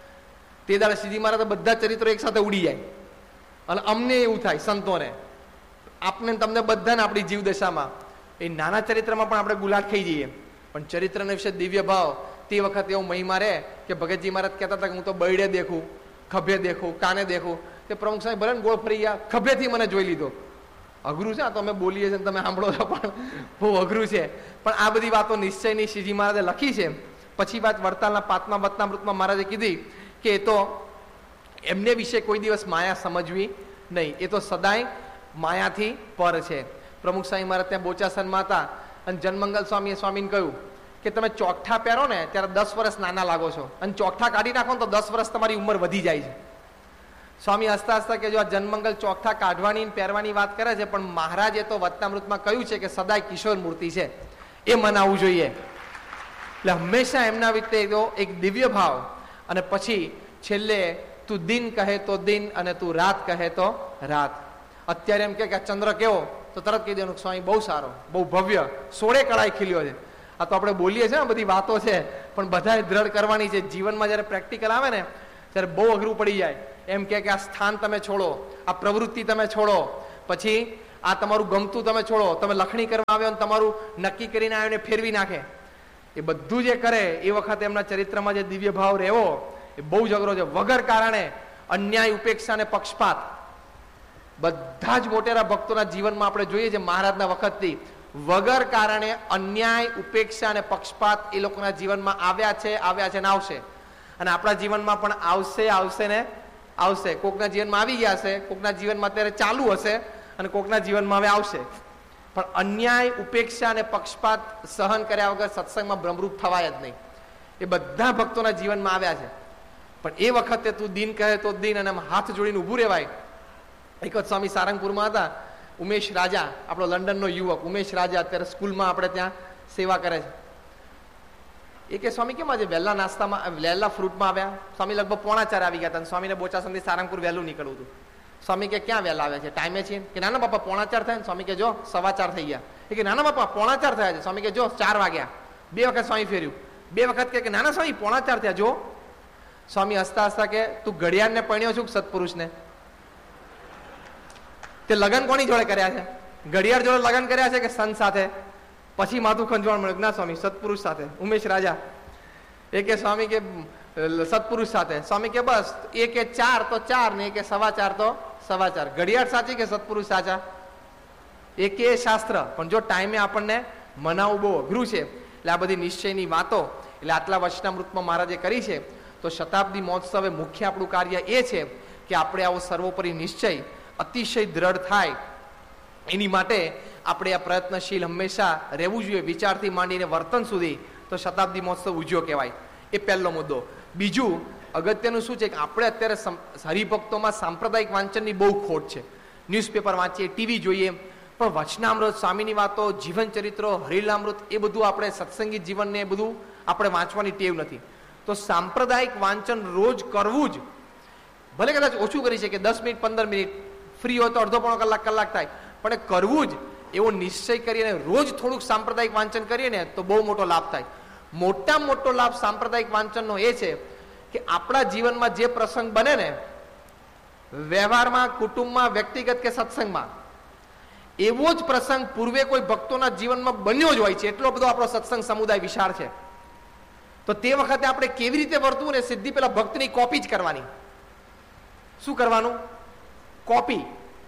તે દાડે શ્રીજી મહારાજ બધા ચરિત્રો એક સાથે ઉડી જાય. અને અમને એવું થાય સંતોને, આપને તમને બધાને આપણી જીવ દશામાં એ નાના ચરિત્રમાં પણ આપણે ગુલાટ ખાઈ જઈએ. પણ ચરિત્રના વિશે દિવ્ય ભાવ તે વખતે એવો મહિમા રહે કે ભગતજી મહારાજ કહેતા હતા કે હું તો બૈડે દેખું, ખભે દેખું, કાને દેખું. તે પ્રમુખ સાહેબ ભલે ગોળ ફરી ગયા, ખભેથી મને જોઈ લીધો. અઘરું છે, આ તો અમે બોલીએ છીએ તમે સાંભળો છો, પણ બહુ અઘરું છે. પણ આ બધી વાતો નિશ્ચયની શ્રીજી મહારાજે લખી છે. પછી વાત વડતાલના 5મા વતનામૃતમાં મહારાજે કીધી કે એ તો એમને વિશે કોઈ દિવસ માયા સમજવી નહીં, એ તો સદાય માયાથી પર છે. પ્રમુખ સ્વામી મહારાજ ત્યાં બોચાસનમાં હતા અને જનમંગલ સ્વામીએ સ્વામીને કહ્યું કે તમે ચોકઠા પહેરો ને ત્યારે 10 વર્ષ નાના લાગો છો, અને ચોકઠા કાઢી નાખો ને તો 10 વર્ષ તમારી ઉંમર વધી જાય છે. સ્વામી હસતા હસતા કે જો આ જનમંગલ ચોકઠા કાઢવાની પહેરવાની વાત કરે છે, પણ મહારાજે તો વચનામૃતમાં કહ્યું છે કે સદાય કિશોર મૂર્તિ છે, એ મનાવવું જોઈએ. એટલે હંમેશા એમના વિશે એક દિવ્ય ભાવ. અને પછી છેલ્લે તું દિન કહે તો દિન અને તું રાત કહે તો રાત. અત્યારે એમ કે આ ચંદ્ર કેવો, તો તરત કહી દેવાનું સ્વામી બહુ સારો, બહુ ભવ્ય, 16 કળાએ ખીલ્યો છે. આ તો આપણે બોલીએ છીએ, બધી વાતો છે, પણ બધાએ દ્રઢ કરવાની છે. જીવનમાં જયારે પ્રેક્ટિકલ આવે ને ત્યારે બહુ અઘરું પડી જાય. એમ કે આ સ્થાન તમે છોડો, આ પ્રવૃત્તિ તમે છોડો, પછી આ તમારું ગમતું તમે છોડો, તમે લખણી કરવા આવ્યો અને તમારું નક્કી કરીને આવ્યો ફેરવી નાખે. એ બધું જે કરે એ વખતે એમના ચરિત્રમાં જે દિવ્ય ભાવ રહેવો એ બહુ જ અઘરો છે. વગર કારણે અન્યાય, ઉપેક્ષા અને પક્ષપાત બધા જ મોટેરા ભક્તોના જીવનમાં આપણે જોઈએ છે મહારાજના વખતથી. વગર કારણે અન્યાય, ઉપેક્ષા અને પક્ષપાત એ લોકોના જીવનમાં આવ્યા છે ને આવશે. અને આપણા જીવનમાં પણ આવશે ને આવશે. કોકના જીવનમાં આવી ગયા છે, કોકના જીવનમાં અત્યારે ચાલુ હશે અને કોકના જીવનમાં હવે આવશે. પણ અન્યાય, ઉપેક્ષા અને પક્ષપાત સહન કર્યા વગર સત્સંગમાં બ્રહ્મરૂપ થવાય જ નહીં. એ બધા ભક્તોના જીવનમાં આવ્યા છે. પણ એ વખતે તું દિન કહે તો દિન, અને હાથ જોડીને ઊભું રહેવાય. એક વખત સ્વામી સારંગપુરમાં હતા. ઉમેશ રાજા, આપણો લંડનનો યુવક ઉમેશ રાજા, અત્યારે સ્કૂલમાં આપણે ત્યાં સેવા કરે છે. એ કે સ્વામી કેમ આજે વહેલા નાસ્તામાં વહેલા ફ્રૂટમાં આવ્યા? સ્વામી લગભગ 3:45 આવી ગયા હતા. સ્વામીને બોચાસણથી સારંગપુર વહેલું નીકળવું હતું. સ્વામી કે ક્યાં વહેલા આવ્યા છે? ટાઈમે છે કે નાના બાપા 3:45 થાય. સ્વામી કે જો 4:15 થઈ ગયા. એ કે નાના બાપા 3:45 થયા છે. સ્વામી કે જો 4 વાગ્યા. 2 વખત સ્વામી ફેર્યું. 2 વખત કે નાના સ્વામી 3:45 થયા જો. સ્વામી હસતા હસતા કે તું ઘડિયાળને પરણ્યો છું સત્પુરુષને? તે લગ્ન કોની જોડે કર્યા છે? ઘડિયાળ જોડે લગ્ન કર્યા છે કે સંત સાથે? પછી માથું ખંજવાળ મળ્યું. ના સ્વામી, સત્પુરુષ સાથે. ઉમેશ રાજા એ કે સ્વામી કે સત્પુરુષ સાથે. સ્વામી કે બસ એ કે 4 તો 4 ને એ કે 4:15 તો 4:15. ઘડિયાળ સાચી કે સત્પુરુષ સાચા? એ કે શાસ્ત્ર. પણ જો ટાઈમે આપણને મનાવવું બહુ અઘરું છે. એટલે આ બધી નિશ્ચયની વાતો એટલે આટલા વચનામૃતમાં મહારાજે કરી છે. તો શતાબ્દી મહોત્સવે મુખ્ય આપણું કાર્ય એ છે કે આપણે આવો સર્વોપરી નિશ્ચય અતિશય દ્રઢ થાય એની માટે આપણે આ પ્રયત્નશીલ હંમેશા રહેવું જોઈએ. વિચારથી માંડીને વર્તન સુધી તો શતાબ્દી મહોત્સવ ઉજ્યો કહેવાય. એ પહેલો મુદ્દો. બીજું અગત્યનું શું છે કે આપણે અત્યારે હરિભક્તોમાં સાંપ્રદાયિક વાંચનની બહુ ખોટ છે. ન્યૂઝપેપર વાંચીએ, ટીવી જોઈએ, પણ વચનામૃત, સ્વામીની વાતો, જીવન ચરિત્રો, હરિલામૃત એ બધું આપણે સત્સંગી જીવનને એ બધું આપણે વાંચવાની ટેવ નથી. તો સાંપ્રદાયિક વાંચન રોજ કરવું જ, ભલે કદાચ ઓછું કરી છે કે 10 મિનિટ 15 મિનિટ, ફ્રી હોય તો અડધો પોણો કલાક થાય, પણ એ કરવું જ એવો નિશ્ચય કરીને રોજ થોડુંક સાંપ્રદાયિક વાંચન કરીએ ને તો બહુ મોટો લાભ થાય. મોટામાં મોટો લાભ સાંપ્રદાયિક વાંચનનો એ છે કે આપણા જીવનમાં જે પ્રસંગ બને ને, વ્યવહારમાં, કુટુંબમાં, વ્યક્તિગત કે સત્સંગમાં, એવો જ પ્રસંગ પૂર્વે કોઈ ભક્તોના જીવનમાં બન્યો જ હોય છે. એટલો બધો આપણો સત્સંગ સમુદાય વિશાળ છે. તો તે વખતે આપણે કેવી રીતે વર્તવું ને, સીધી પેલા ભક્તની કોપી જ કરવાની. શું કરવાનું? કોપી.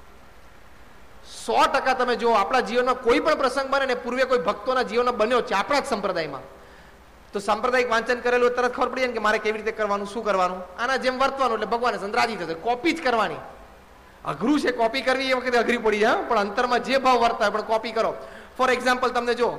100% તમે જો આપણા જીવનમાં કોઈ પણ પ્રસંગ બને ને પૂર્વે કોઈ ભક્તોના જીવનમાં બન્યો છે આપણા જ સંપ્રદાયમાં, તો સાંપ્રદાયિક વાંચન કરેલું તરત ખબર પડી જાય કે મારે કેવી રીતે કરવાનું, શું કરવાનું, આના જેમ વર્તવાનું એટલે ભગવાન સંતરાજી થશે. કોપી જ કરવાની. અઘરું છે કોપી કરવી, એ વખતે અઘરી પડી જાય, પણ અંતરમાં જે ભાવ વર્તાય પણ કોપી કરો. ફોર એક્ઝામ્પલ તમને જો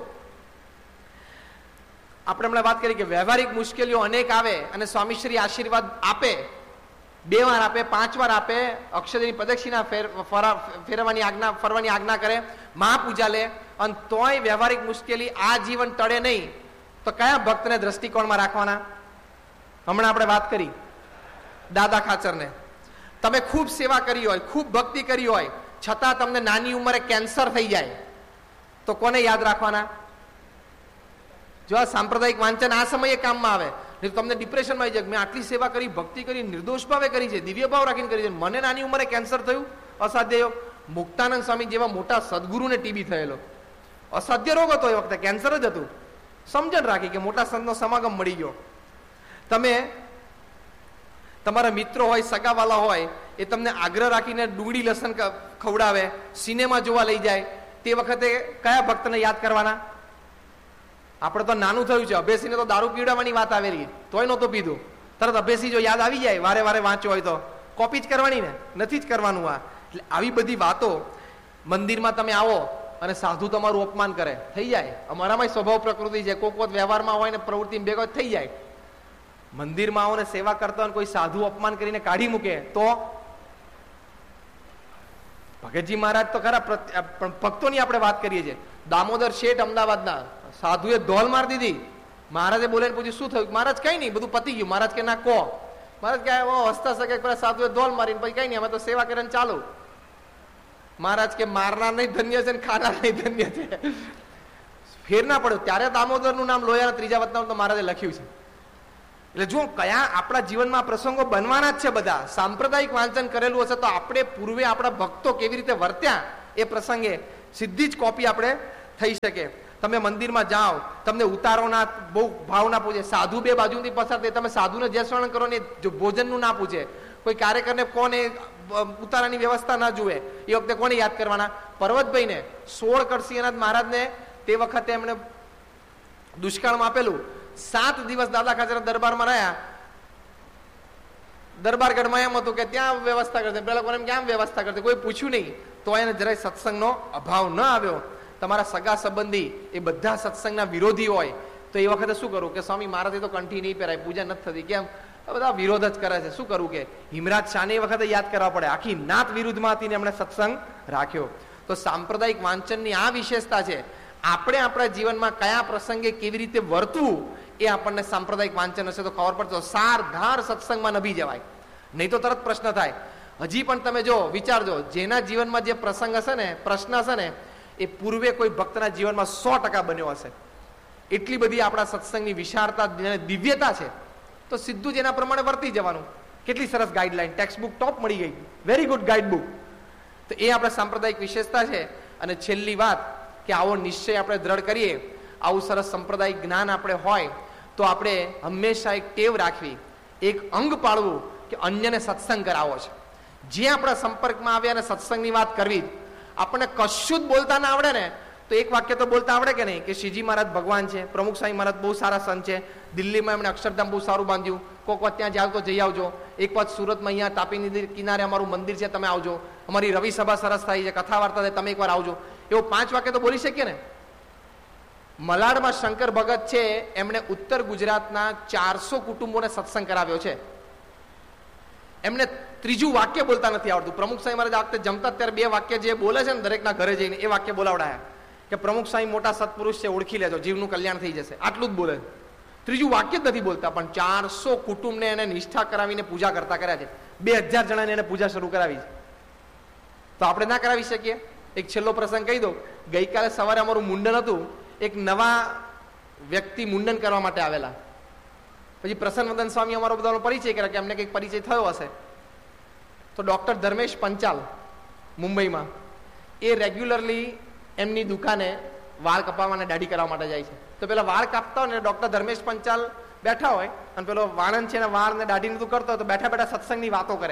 આપણે હમણાં વાત કરી કે વ્યવહારિક મુશ્કેલીઓ અનેક આવે અને સ્વામીશ્રી આશીર્વાદ આપે, 2 વાર આપે, 5 વાર આપે, અક્ષરની પ્રદક્ષિણા ફેરવાની આજ્ઞા કરે, મહાપૂજા લે, અને તોય વ્યવહારિક મુશ્કેલી આ જીવન ટળે નહીં, તો કયા ભક્તને દ્રષ્ટિકોણમાં રાખવાના? હમણાં આપણે વાત કરી દાદા ખાચરને. તમે ખૂબ સેવા કરી હોય, ખૂબ ભક્તિ કરી હોય, છતાં તમને નાની ઉંમરે કેન્સર થઈ જાય, તો કોને યાદ રાખવાના? જો આ સાંપ્રદાયિક વાંચન આ સમયે કામમાં આવે. નહીં તો તમને ડિપ્રેશનમાં આવી જાય, મેં આટલી સેવા કરી, ભક્તિ કરી, નિર્દોષ ભાવે કરી છે, દિવ્ય ભાવ રાખીને કરી છે, મને નાની ઉંમરે કેન્સર થયું, અસાધ્ય. મુક્તાનંદ સ્વામી જેવા મોટા સદગુરુને ટીબી થયેલો, અસાધ્ય રોગ હતો, એ વખતે કેન્સર જ હતું. સમજણ રાખી કે મોટા સંતનો સમાગમ મળી ગયો. તમે તમારા મિત્રો હોય, સગાવાલા હોય, એ તમને આગ્રહ રાખીને ડુંગળી લસણ ખવડાવે, સિનેમા જોવા લઈ જાય, તે વખતે કયા ભક્તને યાદ કરવાના? આપણે તો નાનું થયું છે, અભેસીને તો દારૂ પીવડાવવાની વાત આવેલી, તોય નહોતો પીધું. તરત અભેસી જો યાદ આવી જાય, વારે વારે વાંચ્યો હોય તો કોપી જ કરવાની ને, નથી જ કરવાનું. આ એટલે આવી બધી વાતો, મંદિરમાં તમે આવો અને સાધુ તમારું અપમાન કરે, થઈ જાય. અમારામાં સ્વભાવ પ્રકૃતિ છે, કોક વખત વ્યવહારમાં હોય ને પ્રવૃત્તિ ભેગો થઈ જાય. મંદિરમાં આવો ને સેવા કરતા હોય, કોઈ સાધુ અપમાન કરીને કાઢી મૂકે તો ભગતજી મહારાજ તો ખરા, પણ ભક્તોની આપણે વાત કરીએ છીએ. દામોદર શેઠ અમદાવાદના સાધુએ ધોલ મારી દીધી. મહારાજે બોલે પૂછ્યું શું થયું? મહારાજ કઈ નહીં, બધું પતી ગયું. મહારાજ કે ના કહો. મહારાજ કે હસતા શકે, સાધુએ ધોલ મારીને પછી કઈ નહીં, અમે તો સેવા કરીને ચાલુ. મહારાજ કે મારનાર નહીં ધન્ય છે ને ખાનાર નહીં ધન્ય છે. ફેર ના પડ્યો. ત્યારે દામોદર નું નામ લોહિયાના ત્રીજા વતનામાં તો મહારાજે લખ્યું છે. એટલે જો કયા આપણા જીવનમાં પ્રસંગો બનવાના જ છે બધા. સાંપ્રદાયિક વાંચન કરેલું હશે તો આપણે પૂર્વે આપણા ભક્તો કેવી રીતે વર્ત્યા એ પ્રસંગે સીધી જ કોપી આપણે થઈ શકે. તમે મંદિરમાં જાઓ, તમને ઉતારોના બહુ ભાવના પૂછે, સાધુ બે બાજુથી પસાર થાય, તમે સાધુને જે સ્મરણ કરો ને જો ભોજનનું ના પૂછે, કોઈ કાર્યકરને કોને ઉતારાની વ્યવસ્થા ના જુએ, એ વખતે કોને યાદ કરવાના? પર્વતભાઈને 16 કળ સિંહનાથ મહારાજને તે વખતે એમણે દુષ્કાળમાં આપેલું. 7 દિવસ દાદા ખાચરના દરબારમાં રહ્યા. દરબારગઢમાં એમ હતું કે ત્યાં વ્યવસ્થા કરશે, પેલા કોને ક્યાં વ્યવસ્થા કરશે, કોઈ પૂછ્યું નહીં. તો એને જરાય સત્સંગનો અભાવ ન આવ્યો. તમારા સગા સંબંધી એ બધા સત્સંગના વિરોધી હોય તો એ વખતે શું કરવું કે સ્વામી મારાથી તો કંઠી નહીં પહેરાય, પૂજા નથી થતી, કેમ? બધા વિરોધ જ કરે છે. શું કરવું કે હિમરાજ શાહને એ વખતે યાદ કરવા પડે, આખી નાત વિરુદ્ધમાં હતી ને એમણે સત્સંગ રાખ્યો. તો સાંપ્રદાયિક વાંચનની આ વિશેષતા છે. આપણે આપણા જીવનમાં કયા પ્રસંગે કેવી રીતે વર્તવું એ આપણને સાંપ્રદાયિક વાંચન હશે તો ખબર પડતો. સારધાર સત્સંગમાં નભી જવાય, નહીં તો તરત પ્રશ્ન થાય. હજી પણ તમે જો વિચારજો, જેના જીવનમાં જે પ્રસંગ હશે ને, પ્રશ્ન હશે ને, એ પૂર્વે કોઈ ભક્તના જીવનમાં 100% બન્યો હશે. એટલી બધી આપણા સત્સંગની વિશાળતા દિવ્યતા છે. તો સીધું જ એના પ્રમાણે વર્તી જવાનું. કેટલી સરસ ગાઈડલાઈન, ટેક્સ્ટ બુક ટોપ મળી ગઈ, વેરી ગુડ ગાઈડ બુક. તો એ આપણા સાંપ્રદાયિક વિશેષતા છે. અને છેલ્લી વાત કે આવો નિશ્ચય આપણે દ્રઢ કરીએ, આવું સરસ સંપ્રદાયિક જ્ઞાન આપણે હોય તો આપણે હંમેશા એક ટેવ રાખવી, એક અંગ પાળવું કે અન્યને સત્સંગ કરાવો છે. જે આપણા સંપર્કમાં આવે અને સત્સંગની વાત કરવી. આપણને કશું જ બોલતા ના આવડે ને તો એક વાક્ય તો બોલતા આવડે કે નહીં, કે શ્રીજી મહારાજ ભગવાન છે, પ્રમુખ સ્વામી મહારાજ બહુ સારા સંત છે, દિલ્હીમાં એમણે અક્ષરધામ બહુ સારું બાંધ્યું, કોઈક વાત ત્યાં જાવ તો જઈ આવજો, એક વાત સુરતમાં અહીંયા તાપી નદી કિનારે અમારું મંદિર છે, તમે આવજો, અમારી રવિ સભા સરસ થાય છે, કથા વાર્તા થાય, તમે એકવાર આવજો. એવો 5 વાક્ય તો બોલી શકીએ ને. મલાડમાં શંકર ભગત છે, એમણે ઉત્તર ગુજરાતના 400 કુટુંબોને સત્સંગ કરાવ્યો છે. એમને ત્રીજું વાક્ય બોલતા નથી આવડતું. પ્રમુખ સ્વામી મહારાજ આ વખતે જમતા ત્યારે 2 વાક્ય જે બોલે છે ને દરેકના ઘરે જઈને, એ વાક્ય બોલાવડાયા કે પ્રમુખ સ્વામી મોટા સત્પુરુષ છે, ઓળખી લેજો, જીવનું કલ્યાણ થઈ જશે. આટલું જ બોલે. ત્રીજું વાક્ય જ નથી બોલતા. પણ 400 કુટુંબને એને નિષ્ઠા કરાવીને પૂજા કરતા કર્યા છે. 2000 જણાને એને પૂજા શરૂ કરાવી છે. તો આપણે ના કરાવી શકીએ? એક છેલ્લો પ્રસંગ કહી દો. ગઈકાલે સવારે અમારું મુંડન હતું. એક નવા વ્યક્તિ મુંડન કરવા માટે આવેલા. પછી પ્રસન્નવદન સ્વામી અમારો બધાનો પરિચય કર્યા કે એમને કંઈક પરિચય થયો હશે. તો ડોક્ટર ધર્મેશ પંચાલ મુંબઈમાં, એ રેગ્યુલરલી એમની દુકાને વાળ કપાવવા અને દાઢી કરવા માટે જાય છે. તો પેલા વાળ કાપતા હોય ને ડોક્ટર ધર્મેશ પંચાલ બેઠા હોય અને પેલો વાણંદ છે ને વાળ ને દાઢી નું કરતો હોય તો બેઠા બેઠા સત્સંગની વાતો કરે.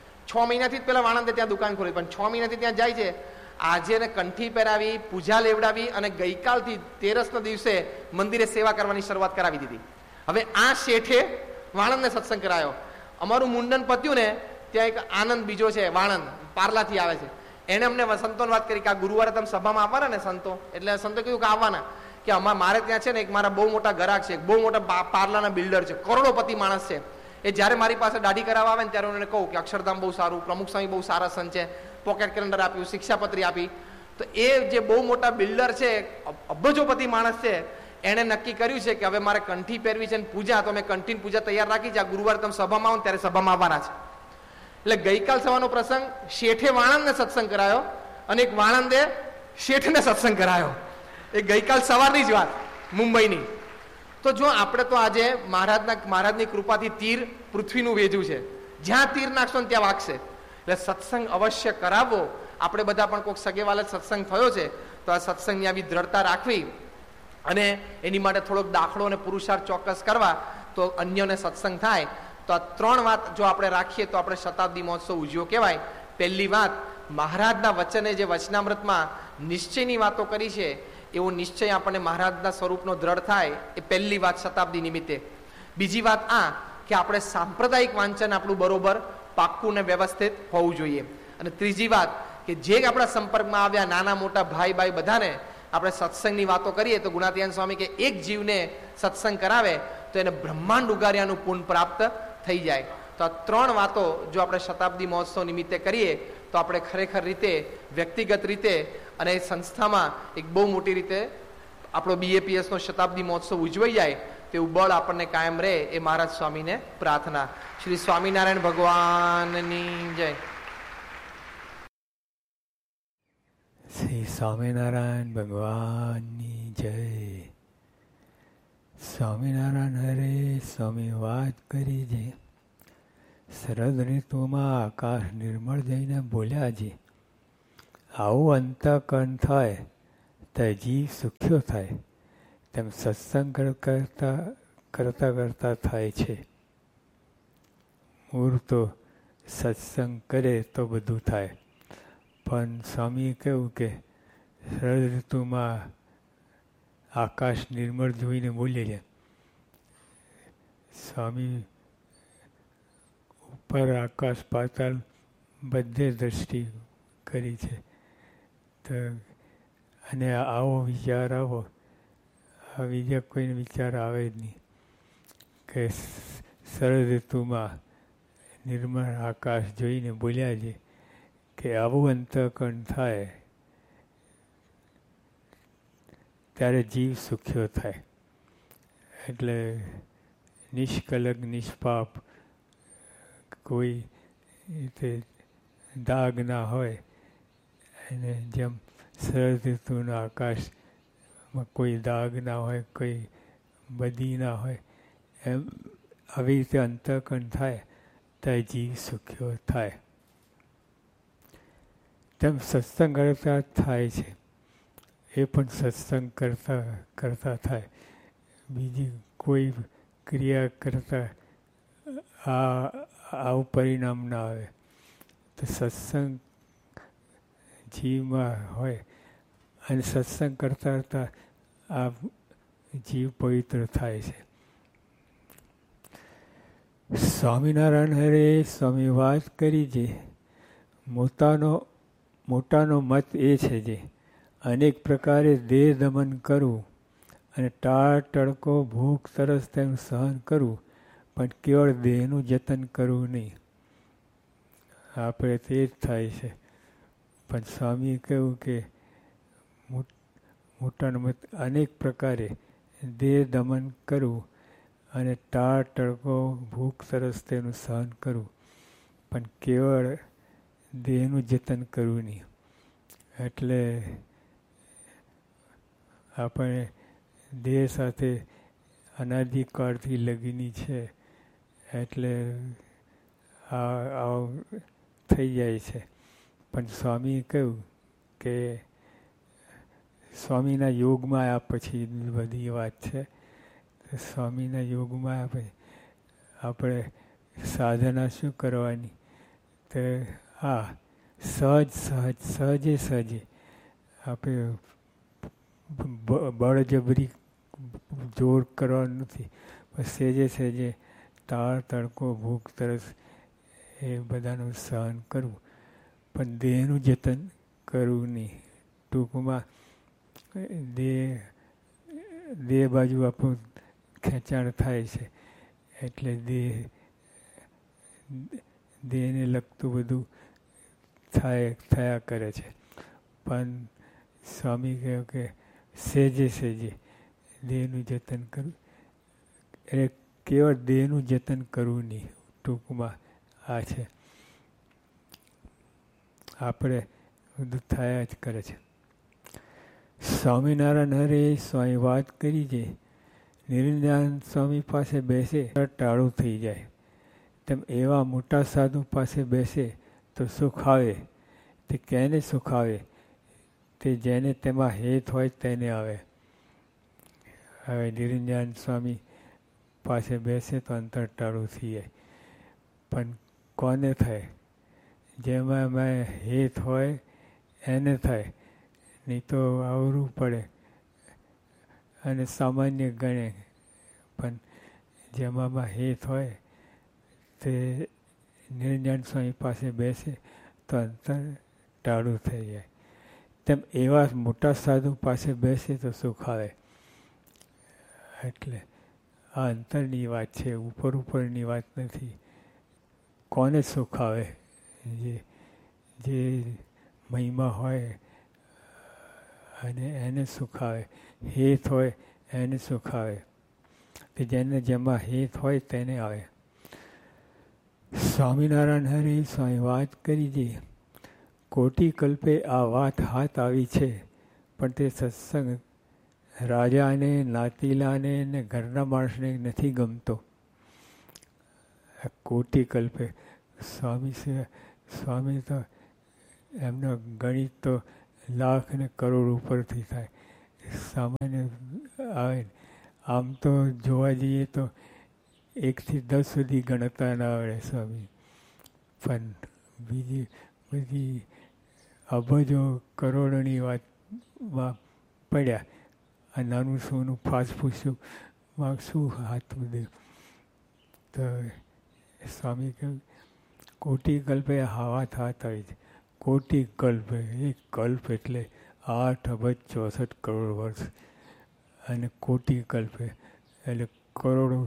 6 મહિનાથી જ પેલા વાણંદે ત્યાં દુકાન ખોલી, પણ 6 મહિનાથી ત્યાં જાય છે. આજે એને કંઠી પહેરાવી, પૂજા લેવડાવી અને ગઈકાલથી 13ના દિવસે મંદિરે સેવા કરવાની શરૂઆત કરાવી દીધી. હવે આ શેઠે વાણંદને સત્સંગ કરાયો. અમારું મુંડન પત્યું ને ત્યાં એક આનંદ બીજો છે, વાણંદ પાર્લાથી આવે છે. એને અમને સંતોને વાત કરી કે આ ગુરુવારે તમે સભામાં આવવાના ને સંતો, એટલે સંતો કીધું કે આવવાના, કે મારે ત્યાં છે ને એક મારા બહુ મોટા ગ્રાહક છે, બહુ મોટા પાર્લાના બિલ્ડર છે, કરોડોપતિ માણસ છે. એ જ્યારે મારી પાસે દાઢી કરાવવા આવે ને ત્યારે હું એને કહું કે અક્ષરધામ બહુ સારું, પ્રમુખ સ્વામી બહુ સારા સંત છે, પોકેટ કેલેન્ડર આપ્યું, શિક્ષાપત્રી આપી. તો એ જે બહુ મોટા બિલ્ડર છે, અબજોપતિ માણસ છે, એને નક્કી કર્યું છે કે હવે મારે કંઠી પહેરવી છે ને પૂજા, તો મેં કંઠીની પૂજા તૈયાર રાખી છે, આ ગુરુવારે તમે સભામાં આવો ને ત્યારે સભામાં આવવાના છે. એટલે ગઈકાલ સવારનો પ્રસંગ, શેઠે વાણંદને સત્સંગ કરાયો અને એક વાણંદે શેઠને સત્સંગ કરાયો. એ ગઈકાલ સવારની જ વાત મુંબઈની. તો જો આપણે તો આજે મહારાજની કૃપાથી તીર પૃથ્વીનું વેજ્યું છે, જ્યાં તીર નાખશો ને ત્યાં વાગશે. એટલે સત્સંગ અવશ્ય કરાવવો. આપણે બધા પણ કોઈક સગેવાલે સત્સંગ થયો છે તો આ સત્સંગની આવી દ્રઢતા રાખવી અને એની માટે થોડોક દાખલો અને પુરુષાર્થ ચોક્કસ કરવા તો અન્યોને સત્સંગ થાય. તો આ 3 વાત જો આપણે રાખીએ તો આપણે શતાબ્દી મહોત્સવ ઉજવ્યો કહેવાય. પહેલી વાત, મહારાજના વચને જે વચનામૃતમાં નિશ્ચયની વાતો કરી છે એવો નિશ્ચય આપણને મહારાજના સ્વરૂપનો દ્રઢ થાય, એ પહેલી વાત શતાબ્દી નિમિત્તે. બીજી વાત આ કે આપણે સાંપ્રદાયિક વાંચન આપણું બરોબર પાક્કું ને વ્યવસ્થિત હોવું જોઈએ. અને ત્રીજી વાત કે જે આપણા સંપર્કમાં આવ્યા નાના મોટા ભાઈ બધાને આપણે સત્સંગની વાતો કરીએ તો ગુણાતીયન સ્વામી કે એક જીવને સત્સંગ કરાવે તો એને બ્રહ્માંડ ઉગાર્યાનું પુણ્ય પ્રાપ્ત થઈ જાય. તો આ 3 વાતો જો આપણે શતાબ્દી મહોત્સવ નિમિત્તે કરીએ તો આપણે ખરેખર રીતે વ્યક્તિગત રીતે અને સંસ્થામાં એક બહુ મોટી રીતે આપણો BAPS નો શતાબ્દી મહોત્સવ ઉજવાઈ જાય તેવું બળ આપણને કાયમ રહે એ મહારાજ સ્વામીને પ્રાર્થના. શ્રી સ્વામિનારાયણ ભગવાનની જય. શ્રી સ્વામિનારાયણ ભગવાનની જય. સ્વામિનારાયણ હરે સ્વામી વાત કરી છે. શરદ ઋતુમાં આકાશ નિર્મળ જઈને બોલ્યા છે, આવું અંતઃકરણ થાય તો જીવ સુખ્યો થાય. તેમ સત્સંગ કરતા થાય છે. મૂળ તો સત્સંગ કરે તો બધું થાય. પણ સ્વામીએ કહ્યું કે શરદ ઋતુમાં આકાશ નિર્મળ જોઈને બોલે છે. સ્વામી ઉપર આકાશ પાતાળ બધે દ્રષ્ટિ કરી છે. તો અને આવો વિચાર આવો, આ બીજા કોઈને વિચાર આવે જ નહીં કે શરદ ઋતુમાં નિર્મળ આકાશ જોઈને બોલ્યા છે કે આવું અંતઃકરણ થાય ત્યારે જીવ સુખ્યો થાય. એટલે નિષ્કલંક નિષ્પાપ, કોઈ રીતે દાગ ના હોય. અને જેમ શરદ ઋતુના આકાશમાં કોઈ દાગ ના હોય, કોઈ બદી ના હોય, એમ આવી રીતે અંતઃકરણ થાય તો જીવ સુખ્યો થાય. તેમ સત્સંગ કરતા થાય છે. એ પણ સત્સંગ કરતા થાય. બીજી કોઈ ક્રિયા કરતા આવું પરિણામ ના આવે. તો સત્સંગ જીવમાં હોય અને સત્સંગ કરતા આ જીવ પવિત્ર થાય છે. સ્વામિનારાયણ હરે સ્વામી વાત કરી છે. મોટાનો મત એ છે જે અનેક પ્રકારે દેહ દમન કરવું અને ટાળ ટળકો ભૂખ તરસ તેનું સહન કરવું, પણ કેવળ દેહનું જતન કરવું નહીં. આપણે તે જ થાય છે. પણ સ્વામીએ કહ્યું કે મોટાનો મત અનેક પ્રકારે દેહ દમન કરવું અને ટાળ ટળકો ભૂખ તરસ તેનું સહન કરવું, પણ કેવળ દેહનું જતન કરવું નહીં. એટલે આપણે દેહ સાથે અનાદિકાળથી લગીની છે. એટલે આવું થઈ જાય છે. પણ સ્વામીએ કહ્યું કે સ્વામીના યોગમાં આ પછી બધી વાત છે. સ્વામીના યોગમાં આપણે સાધના શું કરવાની? તો સહજે આપણે બળજબરી જોર કરવાનું નથી. સહેજે ટાળ તડકો ભૂખ તરસ એ બધાનું સહન કરવું, પણ દેહનું જતન કરવું નહીં. ટૂંકમાં દેહ બાજુ આપણું ખેંચાણ થાય છે. એટલે દેહને લગતું બધું થયા કરે છે. પણ સ્વામી કહ્યું કે સહેજે દેહનું જતન કરવું. એટલે કેવળ દેહનું જતન કરવું નહીં. ટૂંકમાં આ છે. આપણે બધું થયા જ કરે છે. સ્વામિનારાયણ હરે સ્વામી વાત કરી છે. નિરંજન સ્વામી પાસે બેસે ટાળું થઈ જાય. તેમ એવા મોટા સાધુ પાસે બેસે તો સુખ આવે. તે કેને સુખ આવે? તે જેને તેમાં હેત હોય તેને આવે. હવે નિરંજન સ્વામી પાસે બેસે તો અંતર ટાળું થઈ જાય. પણ કોને થાય? જેમાં હેત હોય એને થાય. નહીં તો આવરું પડે અને સામાન્ય ગણે. પણ જેમાં હેત હોય તે નિરંજન સ્વામી પાસે બેસે તો અંતર ટાળું થઈ જાય. તેમ એવા મોટા સાધુ પાસે બેસે તો સુખ આવે. એટલે આ અંતરની વાત છે, ઉપરની વાત નથી. કોને સુખ આવે? જે મહિમા હોય અને એને સુખ આવે. હેત હોય એને સુખ આવે. જેને જેમાં હેત હોય તેને આવે. સ્વામિનારાયણ હરે સ્વામી વાત કરી છે. કોટી કલ્પે આ વાત હાથ આવી છે, પણ તે સત્સંગ રાજાને, નાતીલાને ને ઘરના માણસને નથી ગમતો. કોટી કલ્પે સ્વામી તો એમનો ગણિત તો લાખ ને કરોડ ઉપરથી થાય. સામાન્ય આવે. આમ તો જોવા જઈએ તો 1 થી 10 સુધી ગણતા ના આવડે સ્વામી, પણ બીજી બધી અબજો કરોડોની વાતમાં પડ્યા. આ નાનું સોનું ફાસ ફૂસ્યું માં શું હાથું દે. તો સ્વામી કહ્યું કોટી કલ્પે હાથ આવી છે. કોટી કલ્પ, એક કલ્પ એટલે 8 અબજ 64 કરોડ વર્ષ, અને કોટી કલ્પે એટલે કરોડો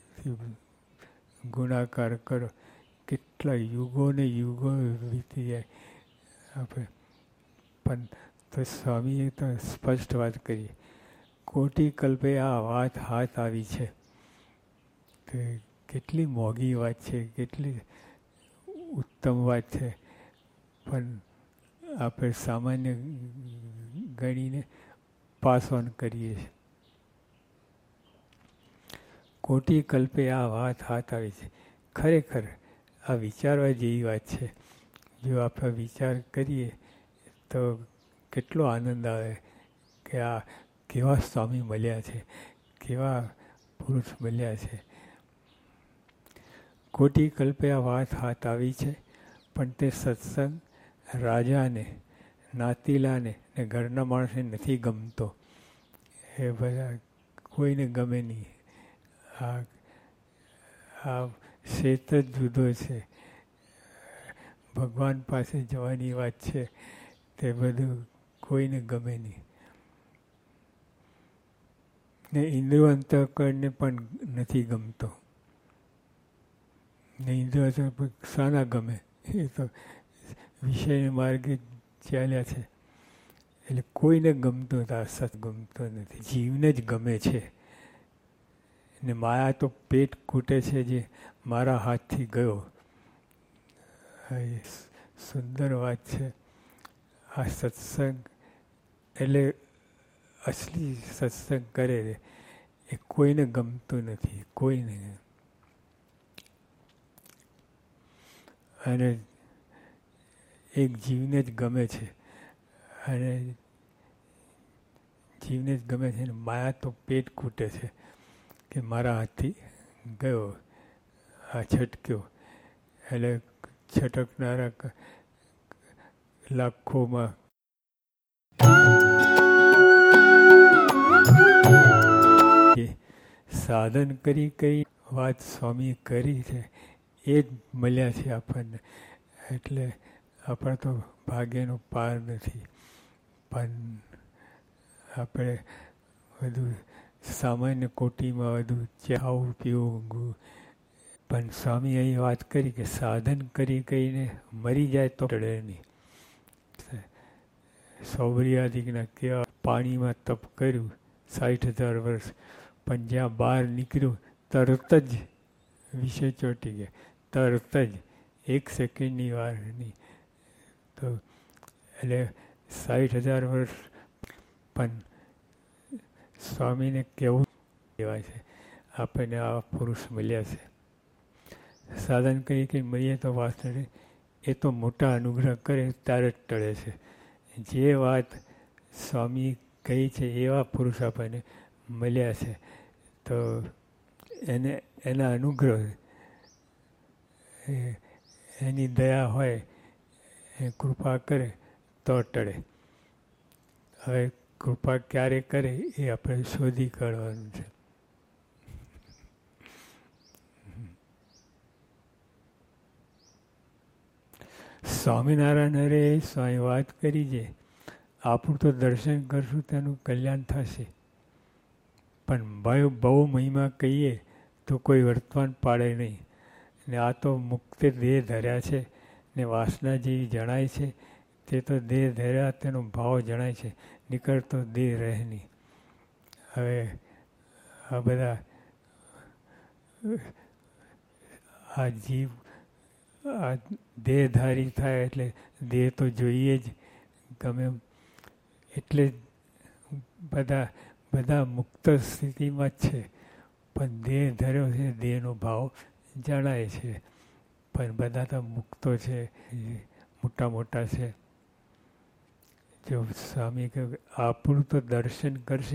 ગુણાકાર કરો, કેટલા યુગો ને યુગો વીતી જાય આપણે. પણ તો સ્વામીએ તો સ્પષ્ટ વાત કરી, કોટી કલ્પે આ વાત હાથ આવી છે. તો કેટલી મોંઘી વાત છે, કેટલી ઉત્તમ વાત છે, પણ આપણે સામાન્ય ગણીને પાસ ઓન કરીએ છીએ. કોટી કલ્પે આ વાત હાથ આવી છે. ખરેખર આ વિચારવા જેવી વાત છે. જો આપણે વિચાર કરીએ તો કેટલો આનંદ આવે કે આ કેવા સ્વામી મળ્યા છે, કેવા પુરુષ મળ્યા છે. કોટી કલ્પે આ વાત હાથ આવી છે, પણ તે સત્સંગ રાજાને, નાતીલાને ને ઘરના માણસને નથી ગમતો. એ બધા કોઈને ગમે નહીં. આ ક્ષેત્ર જ જુદો છે. ભગવાન પાસે જવાની વાત છે, તે બધું કોઈને ગમે નહીં. ને ઇન્દ્રિયો અંતઃકરણને પણ નથી ગમતો. ને ઇન્દ્રિયો શાના ગમે? એ તો વિષય માર્ગે ચાલ્યા છે. એટલે કોઈને ગમતો સત ગમતો નથી. જીવને જ ગમે છે. ને માયા તો પેટ કૂટે છે, જે મારા હાથથી ગયો. એ સુંદર વાત છે. આ સત્સંગ એટલે અસલી સત્સંગ કરે એ કોઈને ગમતું નથી, કોઈને. અને એક જીવને જ ગમે છે, અને જીવને જ ગમે છે. અને માયા તો પેટ કૂટે છે કે મારા હાથથી ગયો, આ છટક્યો. એટલે છટકનારા લાખોમાં સાધન કરી વાત સ્વામી કરી છે, એ જ મળ્યા છે આપણને. એટલે આપણે તો ભાગ્યનો પાર નથી. પણ આપણે બધું સામાન્ય કોટીમાં બધું ચાવું પીવું ઊંઘવું. પણ સ્વામી અહીં વાત કરી કે સાધન કરીને મરી જાય તો ટળે નહીં. સૌભર્યાદિકના કેવા પાણીમાં તપ કર્યું 60,000 વર્ષ, પણ જ્યાં બહાર નીકળ્યું તરત જ વિષય ચોંટી ગયા. તરત જ 1 સેકન્ડની વાર નહીં. તો એટલે 60,000 વર્ષ. પણ સ્વામીને કેવું કહેવાય છે, આપણને આવા પુરુષ મળ્યા છે. સાધન કરી મળીએ તો વાત ટળે. એ તો મોટા અનુગ્રહ કરે ત્યારે જ ટળે છે. જે વાત સ્વામી કહી છે એવા પુરુષ આપણને મળ્યા છે, તો એના અનુગ્રહ, એની દયા હોય, એ કૃપા કરે તો ટળે. હવે કૃપા ક્યારે કરે એ આપણે શોધી કાઢવાનું છે. સ્વામિનારાયણ હરે સ્વામી વાત કરી છે, આપણું તો દર્શન કરશું તેનું કલ્યાણ થશે. પણ બહુ મહિમા કહીએ તો કોઈ વર્તમાન પાડે નહીં. ને આ તો મુક્ત દેહ ધર્યા છે, ને વાસના જેવી જણાય છે, તે તો દેહ ધર્યા તેનો ભાવ જણાય છે, નીકળતો દેહ રહે નહીં. હવે આ બધા આ જીવ આ દેહધારી થાય એટલે દેહ તો જોઈએ જ ગમે એમ. એટલે બધા બધા મુક્ત સ્થિતિમાં જ છે, પણ દેહ ધર્યો છે, દેહનો ભાવ જણાય છે, પણ બધા તો મુક્તો છે, મોટા મોટા છે. જો સ્વામી કહ્યું આપણું તો દર્શન કરશે